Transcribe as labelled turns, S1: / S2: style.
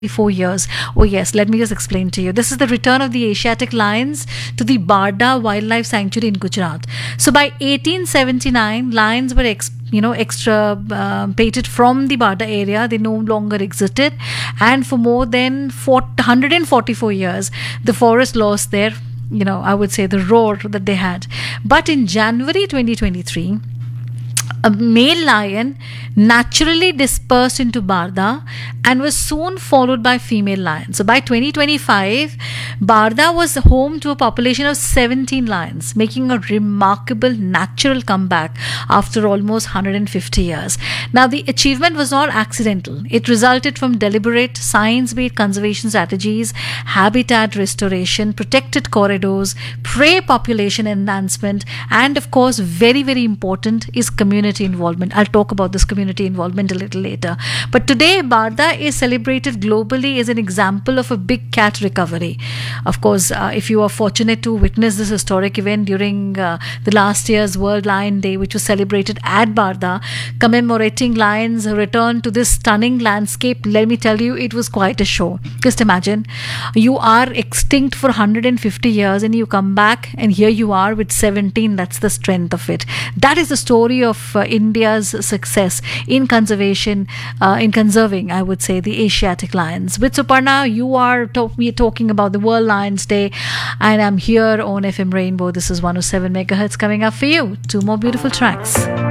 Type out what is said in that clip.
S1: 4 years. Oh, yes, let me just explain to you. This is the return of the Asiatic lions to the Barda Wildlife Sanctuary in Gujarat. So by 1879, lions were extirpated from the Barda area. They no longer existed, and for more than 144 years, the forest lost their, I would say, the roar that they had. But in January 2023, a male lion naturally dispersed into Barda and was soon followed by female lions. So by 2025, Barda was home to a population of 17 lions, making a remarkable natural comeback after almost 150 years. Now, the achievement was not accidental. It resulted from deliberate science-based conservation strategies, habitat restoration, protected corridors, prey population enhancement, and of course, very, very important is community involvement. I'll talk about this community involvement a little later. But today, Barda is celebrated globally as an example of a big cat recovery. Of course, if you are fortunate to witness this historic event during the last year's World Lion Day, which was celebrated at Barda, commemorating lions' return to this stunning landscape, let me tell you, it was quite a show. Just imagine, you are extinct for 150 years and you come back and here you are with 17. That's the strength of it. That is the story of India's success in conservation, in conserving, I would say, the Asiatic lions. With Suparna, we're talking about the World Lions Day, and I'm here on FM Rainbow. This is 107 megahertz coming up for you. Two more beautiful tracks.